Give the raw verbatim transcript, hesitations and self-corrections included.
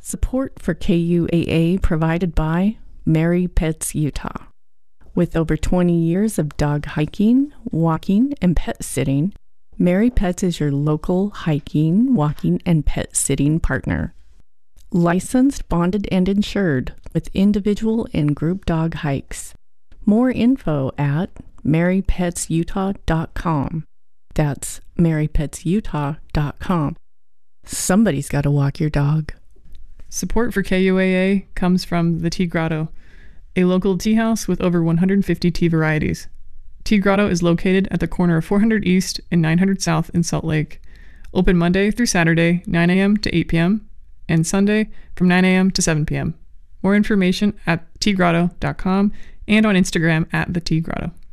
Support for K U A A provided by Merry Pets Utah. With over twenty years of dog hiking, walking, and pet sitting, Merry Pets is your local hiking, walking, and pet sitting partner. Licensed, bonded, and insured with individual and group dog hikes. More info at merry pets utah dot com. That's merry pets utah dot com. Somebody's got to walk your dog. Support for K U A A comes from the Tea Grotto, a local tea house with over one hundred fifty tea varieties. Tea Grotto is located at the corner of four hundred East and nine hundred South in Salt Lake. Open Monday through Saturday, nine a.m. to eight p.m., and Sunday from nine a.m. to seven p.m. More information at tea grotto dot com and on Instagram at the Tea Grotto.